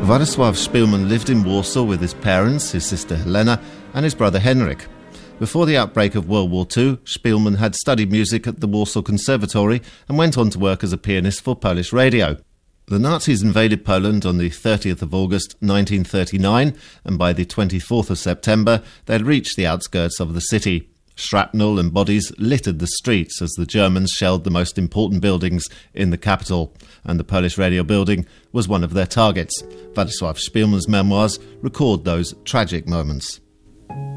Władysław Szpilman lived in Warsaw with his parents, his sister Helena, and his brother Henryk. Before the outbreak of World War II, Szpilman had studied music at the Warsaw Conservatory and went on to work as a pianist for Polish radio. The Nazis invaded Poland on the 30th of August 1939, and by the 24th of September they had reached the outskirts of the city. Shrapnel and bodies littered the streets as the Germans shelled the most important buildings in the capital, and the Polish radio building was one of their targets. Władysław Szpilman's memoirs record those tragic moments.